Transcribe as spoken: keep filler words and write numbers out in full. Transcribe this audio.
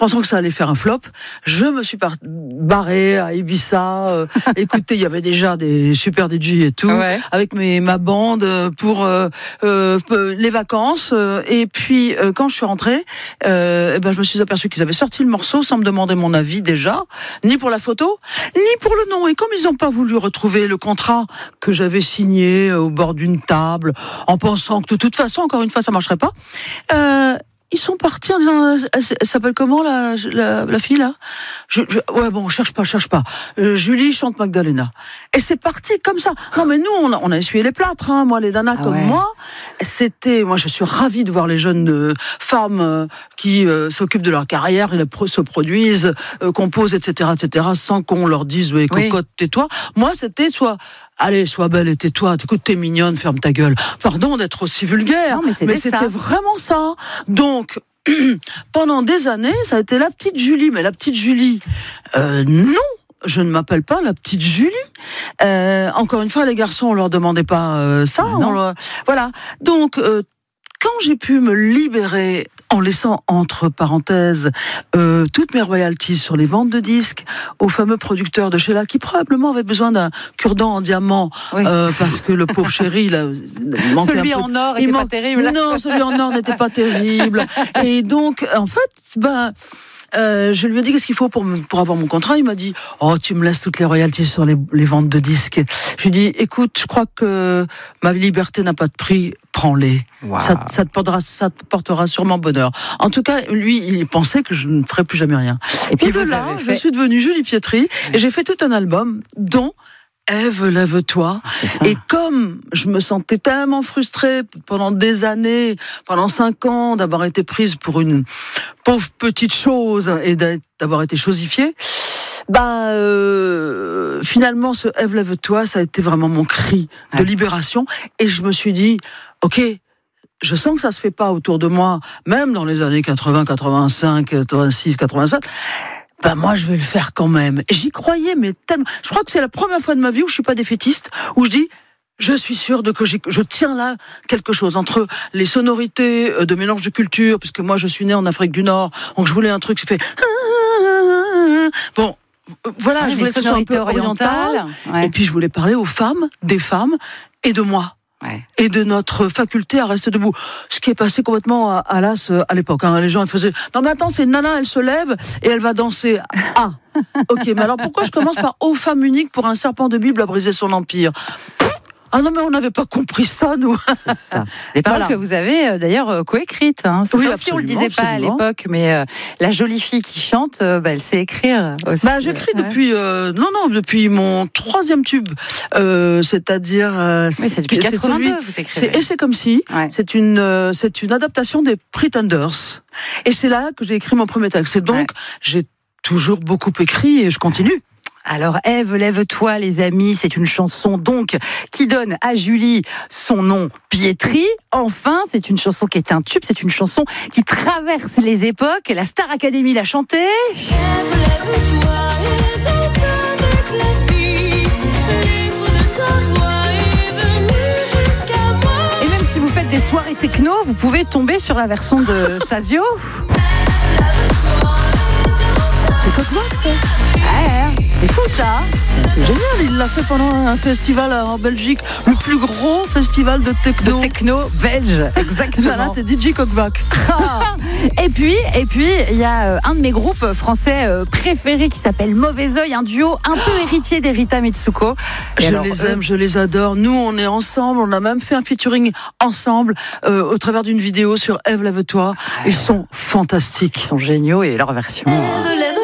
pensant que ça allait faire un flop. Je me suis par- barrée à Ibiza. Euh, écoutez, il y avait déjà des super D J et tout, ouais. avec mes, ma bande pour euh, euh, les vacances. Euh, et puis, euh, quand je suis rentrée, euh, eh ben, je me suis aperçue qu'ils avaient sorti le morceau sans me demander mon avis déjà, ni pour la photo, ni pour le nom. Et comme ils n'ont pas voulu retrouver le contrat que j'avais signé au bord d'une table, en pensant que de toute façon, encore une fois, ça marcherait pas, euh, ils sont partis en disant, elle, elle s'appelle comment la, la, la fille là je, je, ouais bon, cherche pas, cherche pas. Euh, Julie chante Magdalena. Et c'est parti comme ça. Non mais nous, on a, on a essuyé les plâtres, hein, moi les nanas ah comme ouais. moi. C'était, moi je suis ravie de voir les jeunes euh, femmes euh, qui euh, s'occupent de leur carrière, ils se produisent, euh, composent, et cetera, et cetera, sans qu'on leur dise, ouais, cocotte, oui. tais-toi. Moi c'était soit, allez, sois belle et tais-toi, écoute, t'es mignonne, ferme ta gueule. Pardon d'être aussi vulgaire, non, mais c'était, mais c'était ça. vraiment ça. Donc, pendant des années, ça a été la petite Julie, mais la petite Julie, euh, non, je ne m'appelle pas la petite Julie. Euh, encore une fois, les garçons, on leur demandait pas euh, ça. Ah on leur... Voilà. Donc, euh, quand j'ai pu me libérer en laissant entre parenthèses euh, toutes mes royalties sur les ventes de disques au fameux producteur de Sheila qui probablement avait besoin d'un cure-dent en diamant oui. euh, parce que le pauvre chéri il, a, il manquait celui un peu, en or était man... pas terrible. Non, celui en or n'était pas terrible. Et donc en fait, ben Euh, je lui ai dit qu'est-ce qu'il faut pour, pour avoir mon contrat. Il m'a dit oh tu me laisses toutes les royalties sur les, les ventes de disques. Je lui ai dit écoute, je crois que ma liberté n'a pas de prix, prends-les. Wow. Ça, ça, te portera, ça te portera sûrement bonheur. En tout cas, lui, il pensait que je ne ferais plus jamais rien. Et puis et voilà, je fait... suis devenue Julie Pietri et j'ai fait tout un album dont Ève, lève-toi. Et comme je me sentais tellement frustrée pendant des années, pendant cinq ans, d'avoir été prise pour une pauvre petite chose et d'avoir été chosifiée, bah euh, finalement, ce Ève, lève-toi, ça a été vraiment mon cri de ouais. libération. Et je me suis dit, ok, je sens que ça se fait pas autour de moi, même dans les années quatre-vingts, quatre-vingt-cinq, quatre-vingt-six, quatre-vingt-sept. Ben moi je vais le faire quand même. Et j'y croyais, mais tellement. Je crois que c'est la première fois de ma vie où je suis pas défaitiste, où je dis je suis sûre de que j'ai, je tiens là quelque chose entre les sonorités de mélange de culture, puisque moi je suis née en Afrique du Nord, donc je voulais un truc qui fait bon. Voilà, ouais, je voulais que ce soit un peu oriental. Ouais. Et puis je voulais parler aux femmes, des femmes et de moi. Ouais. Et de notre faculté à rester debout. Ce qui est passé complètement à, à l'as à l'époque. Hein. Les gens ils faisaient non mais attends, c'est une nana, elle se lève et elle va danser. Ah, ok, mais alors pourquoi je commence par ô femme unique pour un serpent de Bible à briser son empire? Ah non, mais on n'avait pas compris ça, nous. C'est ça. Des paroles voilà. que vous avez euh, d'ailleurs euh, coécrites. Hein. C'est oui, ça aussi, on le disait pas absolument. À l'époque, mais euh, la jolie fille qui chante, euh, bah, elle sait écrire aussi. Bah, j'écris ouais. depuis, euh, non, non, depuis mon troisième tube. Euh, c'est-à-dire. Euh, mais c'est depuis c'est quatre-vingt-deux, celui, vous écrivez. C'est, et c'est comme si. Ouais. C'est une, euh, c'est une adaptation des Pretenders. Et c'est là que j'ai écrit mon premier texte. Et donc, ouais. j'ai toujours beaucoup écrit et je continue. Alors Ève, lève-toi les amis, c'est une chanson donc qui donne à Julie son nom Pietri. Enfin, c'est une chanson qui est un tube, c'est une chanson qui traverse les époques. La Star Academy l'a chantée. Ève, lève-toi et danse avec la vie. L'écho de ta voix est venu jusqu'à moi. Et même si vous faites des soirées techno, vous pouvez tomber sur la version de Sazio. C'est Cockbox, ça. Ouais, c'est fou ça. C'est génial, il l'a fait pendant un festival en Belgique, le plus gros festival de techno. De techno belge, exactement. Voilà, t'es D J Cockback. et puis, et puis, il y a un de mes groupes français préférés qui s'appelle Mauvais Oeil, un duo un peu héritier d'Erita Mitsuko. Et je alors, les aime, euh... je les adore. Nous, on est ensemble, on a même fait un featuring ensemble euh, au travers d'une vidéo sur Ève, lève-toi. Ils sont fantastiques. Ils sont géniaux et leur version. Ève, lève-toi.